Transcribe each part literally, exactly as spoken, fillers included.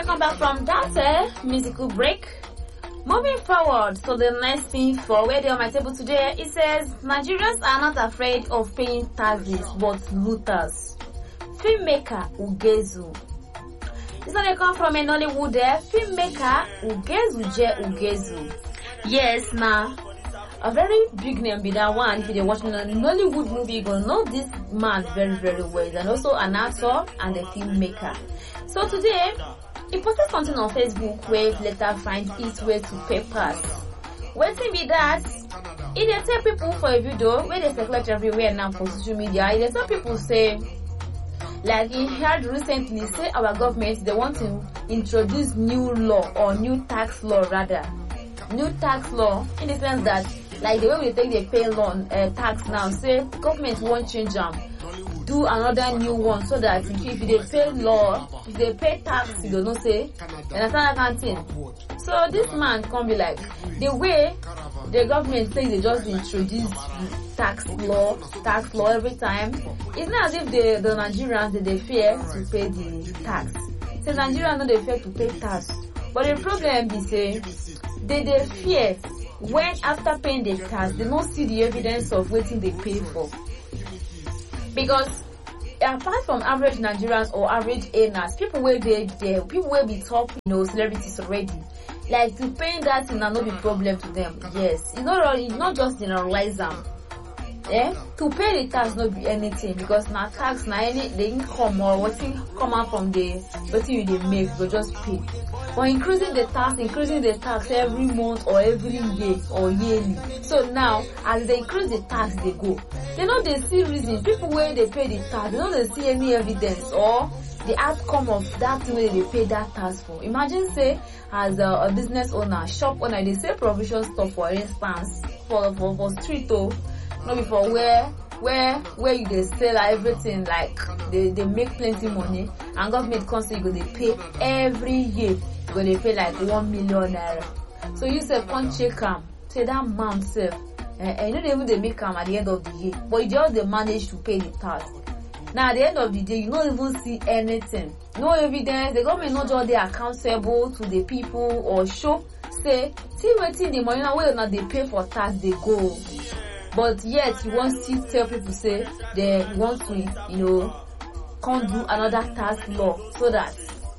Welcome back from that uh, musical break. Moving forward to the next thing for where they on my table today, it says Nigerians are not afraid of paying taxes but looters. Filmmaker Ugezu. This one they come from a Nollywood there. Filmmaker Ugezu Je Ugezu. Yes, now a very big name be that one. If you're watching a Nollywood movie, you're gonna know this man very very well. And also an actor and a filmmaker. So today he posted something on Facebook where he later finds its way to papers. Waiting be that, if they tell people for a video where they circulate everywhere now for social media, if they tell people say, like he heard recently say our government they want to introduce new law or new tax law rather. New tax law in the sense that like the way we take the pay loan uh, tax now, say government won't change them. Do another new one so that if they pay law, if they pay tax, you don't know say, and that's another kind of thing. So this man can be like, the way the government says they just introduce tax law, tax law every time, it's not as if the, the Nigerians they, they fear to pay the tax. So Nigerians know they fear to pay tax. But the problem is say, they, they fear when after paying the tax, they don't see the evidence of what they pay for. Because apart from average Nigerians or average earners, people where they there, people will be top, you know, celebrities already. Like to paying that thing and not be problem to them. Yes, you know, it's not just generalize them. Eh? To pay the tax not be anything because now tax now any the income or what thing come out from the what you they make will just pay. But increasing the tax, increasing the tax every month or every year or yearly. So now as they increase the tax they go. They know they see reason. People where they pay the tax, they know they see any evidence or the outcome of that thing where they pay that tax for. Imagine say as a, a business owner, shop owner, they say provision store for instance for for, for street oh. Not before where where where you they sell everything like they, they make plenty money and government comes you go they pay every year you go they pay like one million naira. So you say can't check them say that amount self and uh, you know they even they make them at the end of the year but you just they manage to pay the tax. Now at the end of the day you don't even see anything, no evidence. The government not just they accountable to the people or show say see waiting the money now whether or not they pay for tax they go. But yet you want to tell people say they want to, you know, can't do another tax law so that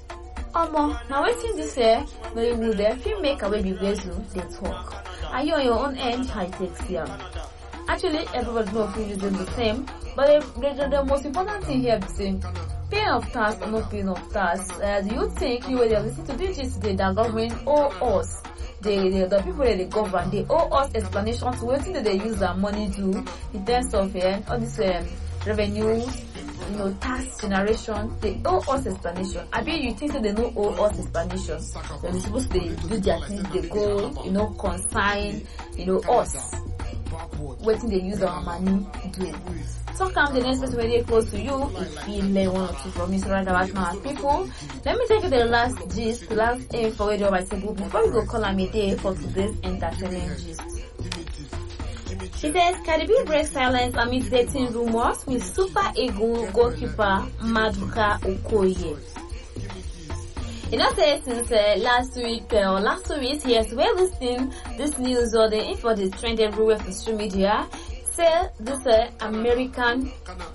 um now waiting this year they will there filmmaker will be Ugezu they talk. Are you on your own end high takes here? Actually everybody knows who is the same, but the, the, the most important thing here is saying paying of tax or not paying of tax. Uh, do you think you will listen to this today that government owe us? The, the, the people that they govern, they owe us explanation to what they use their money to in terms of uh, all this um, revenue, you know, tax generation. They owe us explanation. I mean, you think that they don't owe us explanation? They're supposed to do their things, they go, you know, consign, you know, us. Waiting they use our money doing. So come the next person very close to you if you learn one or two from me so right about now people. Let me take you the last gist, the last info where you my table before we go call a day for today's entertainment gist. She says Cardi B breaks silence amid dating rumors with Super Eagles goalkeeper Maduka Okoye. You know, say since uh, last week uh, or last two weeks, yes, we're listening this news or the info is trend everywhere for social media. Say this uh, American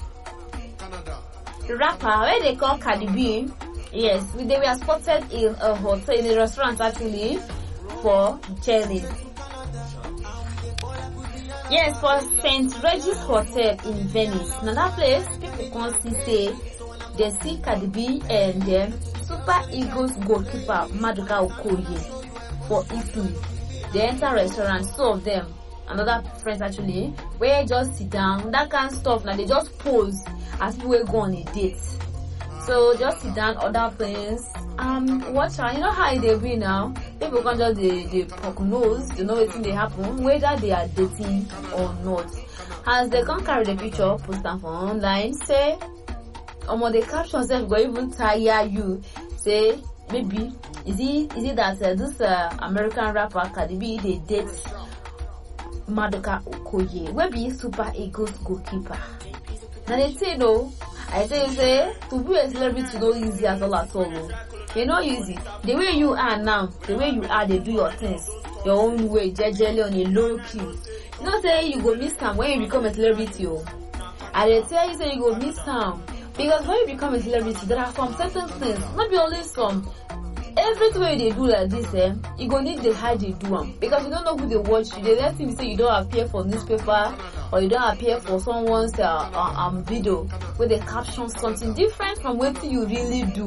rapper where they call Cardi B, yes, they were spotted in a hotel in a restaurant actually for jelly. Yes, for Saint Regis Hotel in Venice. Now that place, people can see say they see Cardi B and them. Um, Super Eagles goalkeeper Maduka Okoye for Italy. They enter restaurant, two of them, another friends actually, where just sit down, that kind of stuff. Now they just pose as people go on a date. So just sit down, other things. Um, watch out. You know how they be now. People can just they they poke nose. They know what's they happen, whether they are dating or not. As they can carry the picture, post them for online, say. Um, the caption says go even tire you. Say maybe is it is it that uh, this uh, American rapper Cardi B they date Maduka Okoye, where be Super Eagles goalkeeper. Now they say no, I say say to be a celebrity no easy at all at all. You know, easy. The way you are now, the way you are, they do your things your own way, jejely on a low key. You know, say you go miss time when you become a celebrity. Oh, and they tell you say you go miss time because when you become a celebrity, there are some certain things, not be only some. Everything they do like this, eh, you go need the how they do them because you don't know who they watch you. They let me say you don't appear for newspaper or you don't appear for someone's uh, uh, um video where they caption something different from what you really do.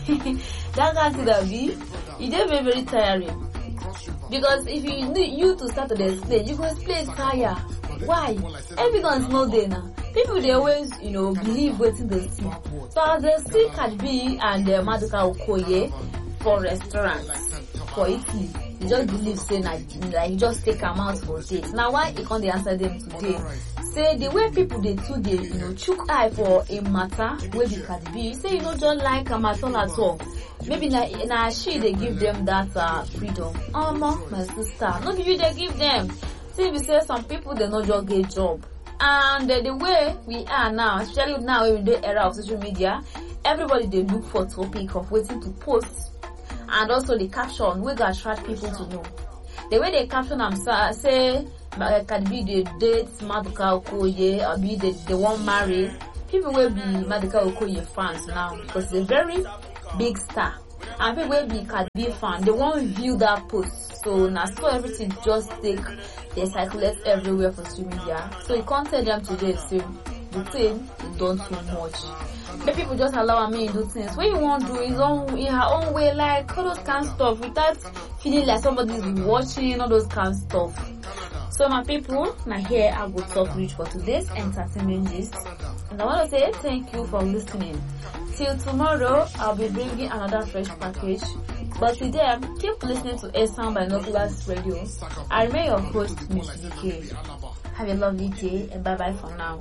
That can that be it is very very tiring because if you need you to start to explain, you go explain fire. Why? Evidence no there now. People they always you know believe what they see. So as they see Cardi B and uh, Maduka Okoye for restaurants for Italy, you just believe say like, like you just take them out for days. Now why you can't answer them today? Say the way people they do they you know chook eye for a matter where they Cardi B. You say you know just like a matter at all. Maybe na na she they give them that uh, freedom. Oh my sister, no be you they give them. See we say some people they not just get job. And uh, the way we are now, especially now in the era of social media, everybody they look for topic of waiting to post. And also the caption we gonna attract people to know. The way they caption them say Cardi B they date Maduka Okoye or be they, they won't marry. People will be Maduka Okoye fans now because they're very big star. And people will be Cardi B fan. They won't view that post. So now so everything just take they circulate everywhere for social media. So you can't tell them today say the thing you don't too much. But people just allow me to do things. When you want to do his own in her own way, like all those kind of stuff without feeling like somebody's watching, all those kind of stuff. So my people, now here I will talk rich for today's entertainment gist. And I want to say thank you for listening. Till tomorrow, I'll be bringing another fresh package. But today, keep listening to A Sound Binoculars Radio. I remain your host, Miss D K. Have a lovely day and bye bye for now.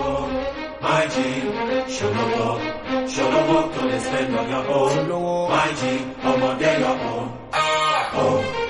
My G, show no walk, show no walk to the spend on your own. My G, I'm on your own. Oh.